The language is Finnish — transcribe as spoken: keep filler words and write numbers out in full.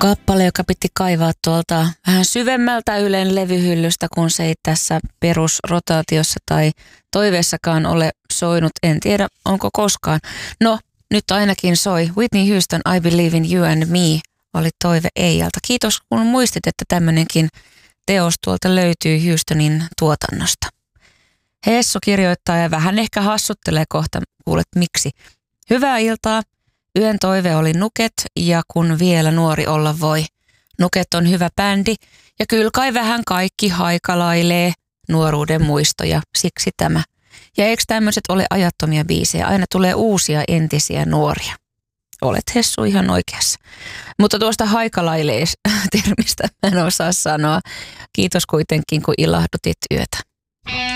Kappale, joka piti kaivaa tuolta vähän syvemmältä Ylen levyhyllystä, kun se ei tässä perusrotaatiossa tai toiveessakaan ole soinut. En tiedä, onko koskaan. No, nyt ainakin soi. Whitney Houston, I Believe in You and Me oli toive Eijalta. Kiitos, kun muistit, että tämmöinenkin teos tuolta löytyy Houstonin tuotannosta. Hessu kirjoittaa ja vähän ehkä hassuttelee kohta, kuulet miksi. Hyvää iltaa. Yön toive oli Nuket ja kun vielä nuori olla voi. Nuket on hyvä bändi ja kyllä kai vähän kaikki haikalailee nuoruuden muistoja, siksi tämä. Ja eikö tämmöiset ole ajattomia biisejä? Aina tulee uusia entisiä nuoria. Olet Hessu ihan oikeassa. Mutta tuosta haikalailee termistä mä en osaa sanoa. Kiitos kuitenkin kun ilahdutit yötä.